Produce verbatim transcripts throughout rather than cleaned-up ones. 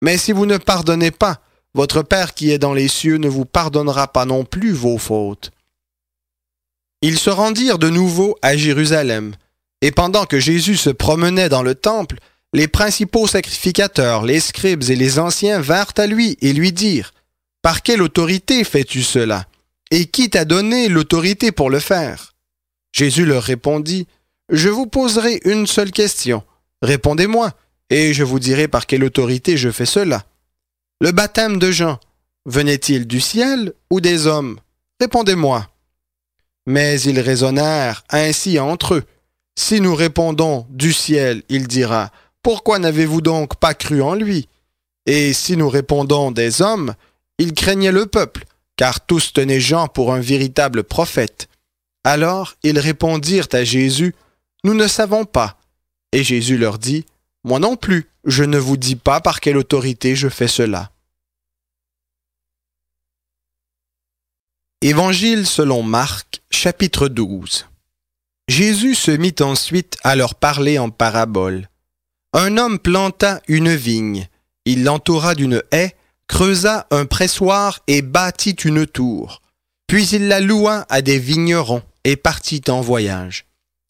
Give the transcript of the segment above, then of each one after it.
Mais si vous ne pardonnez pas, votre Père qui est dans les cieux ne vous pardonnera pas non plus vos fautes. » Ils se rendirent de nouveau à Jérusalem, et pendant que Jésus se promenait dans le temple, les principaux sacrificateurs, les scribes et les anciens vinrent à lui et lui dirent : « Par quelle autorité fais-tu cela ? Et qui t'a donné l'autorité pour le faire ?» Jésus leur répondit : « Je vous poserai une seule question. Répondez-moi, et je vous dirai par quelle autorité je fais cela. Le baptême de Jean, venait-il du ciel ou des hommes ? Répondez-moi. » Mais ils raisonnèrent ainsi entre eux. « Si nous répondons du ciel, il dira : Pourquoi n'avez-vous donc pas cru en lui ? Et si nous répondons des hommes, il craignait le peuple, car tous tenaient Jean pour un véritable prophète. Alors ils répondirent à Jésus : Nous ne savons pas. Et Jésus leur dit : Moi non plus, je ne vous dis pas par quelle autorité je fais cela. Évangile selon Marc, chapitre douze. Jésus se mit ensuite à leur parler en parabole. Un homme planta une vigne, il l'entoura d'une haie, creusa un pressoir et bâtit une tour. Puis il la loua à des vignerons et partit en voyage.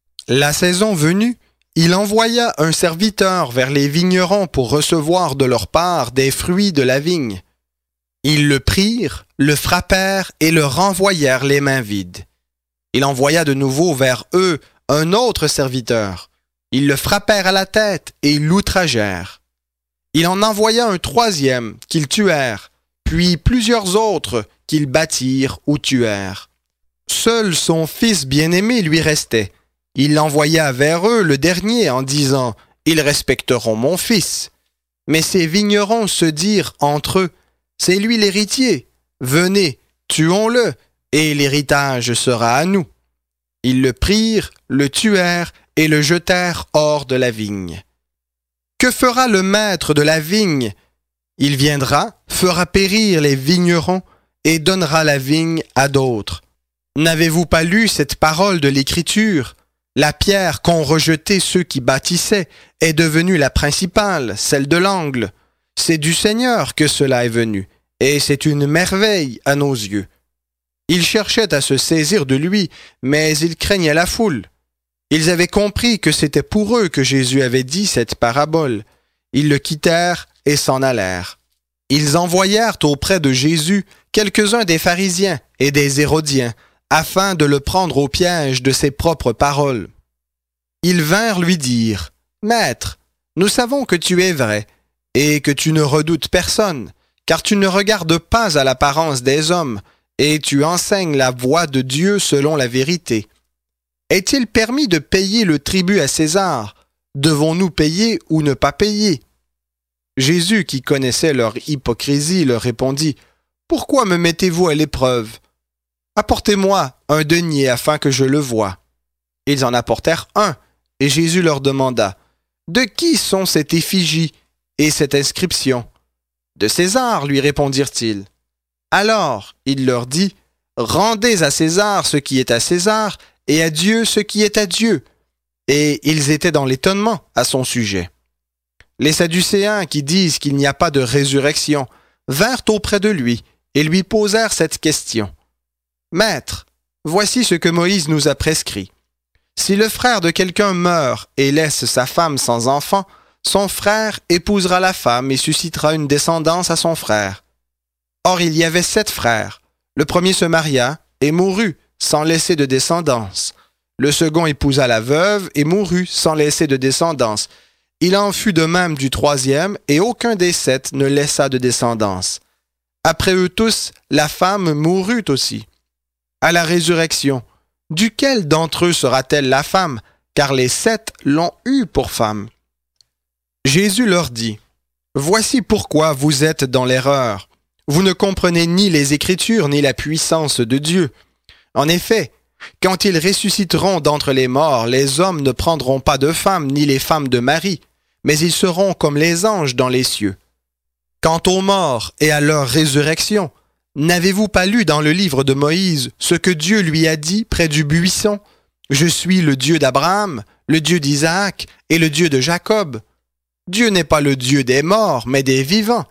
La saison venue, il envoya un serviteur vers les vignerons pour recevoir de leur part des fruits de la vigne. Ils le prirent, le frappèrent et le renvoyèrent les mains vides. Il envoya de nouveau vers eux un autre serviteur. Ils le frappèrent à la tête et l'outragèrent. Il en envoya un troisième qu'ils tuèrent, puis plusieurs autres qu'ils battirent ou tuèrent. Seul son fils bien-aimé lui restait. Il l'envoya vers eux le dernier en disant : « Ils respecteront mon fils. » Mais ces vignerons se dirent entre eux : « C'est lui l'héritier. Venez, tuons-le, et l'héritage sera à nous. » Ils le prirent, le tuèrent et le jetèrent hors de la vigne. Que fera le maître de la vigne ? Il viendra, fera périr les vignerons et donnera la vigne à d'autres. N'avez-vous pas lu cette parole de l'Écriture ? La pierre qu'ont rejetée ceux qui bâtissaient est devenue la principale, celle de l'angle. C'est du Seigneur que cela est venu, et c'est une merveille à nos yeux. Ils cherchaient à se saisir de lui, mais ils craignaient la foule. Ils avaient compris que c'était pour eux que Jésus avait dit cette parabole. Ils le quittèrent et s'en allèrent. Ils envoyèrent auprès de Jésus quelques-uns des pharisiens et des hérodiens, afin de le prendre au piège de ses propres paroles. Ils vinrent lui dire : « Maître, nous savons que tu es vrai, et que tu ne redoutes personne, car tu ne regardes pas à l'apparence des hommes, et tu enseignes la voie de Dieu selon la vérité. Est-il permis de payer le tribut à César ? Devons-nous payer ou ne pas payer ?» Jésus, qui connaissait leur hypocrisie, leur répondit : « Pourquoi me mettez-vous à l'épreuve ? Apportez-moi un denier afin que je le voie. » Ils en apportèrent un, et Jésus leur demanda : « De qui sont cette effigie et cette inscription ? » « De César, lui répondirent-ils. Alors il leur dit : « Rendez à César ce qui est à César, et à Dieu ce qui est à Dieu. » Et ils étaient dans l'étonnement à son sujet. Les Sadducéens, qui disent qu'il n'y a pas de résurrection, vinrent auprès de lui et lui posèrent cette question. « Maître, voici ce que Moïse nous a prescrit. Si le frère de quelqu'un meurt et laisse sa femme sans enfant, son frère épousera la femme et suscitera une descendance à son frère. Or il y avait sept frères. Le premier se maria et mourut sans laisser de descendance. Le second épousa la veuve et mourut sans laisser de descendance. Il en fut de même du troisième, et aucun des sept ne laissa de descendance. Après eux tous, la femme mourut aussi. À la résurrection, duquel d'entre eux sera-t-elle la femme, car les sept l'ont eue pour femme. » Jésus leur dit : « Voici pourquoi vous êtes dans l'erreur. Vous ne comprenez ni les Écritures ni la puissance de Dieu. En effet, quand ils ressusciteront d'entre les morts, les hommes ne prendront pas de femmes ni les femmes de Marie, mais ils seront comme les anges dans les cieux. Quant aux morts et à leur résurrection, n'avez-vous pas lu dans le livre de Moïse ce que Dieu lui a dit près du buisson ? Je suis le Dieu d'Abraham, le Dieu d'Isaac et le Dieu de Jacob. Dieu n'est pas le Dieu des morts, mais des vivants.